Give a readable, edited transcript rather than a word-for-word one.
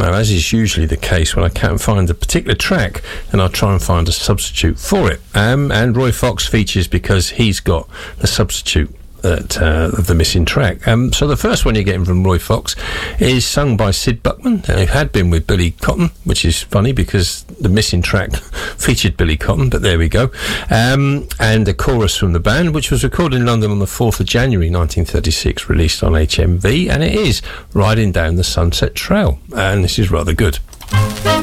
as is usually the case, when I can't find a particular track, then I'll try and find a substitute for it. And Roy Fox features because he's got the substitute of the missing track. So the first one you're getting from Roy Fox is sung by Sid Buckman, who had been with Billy Cotton, which is funny because the missing track featured Billy Cotton, but there we go. And a chorus from the band, which was recorded in London on the 4th of January 1936, released on HMV, and it is Riding Down the Sunset Trail, and this is rather good.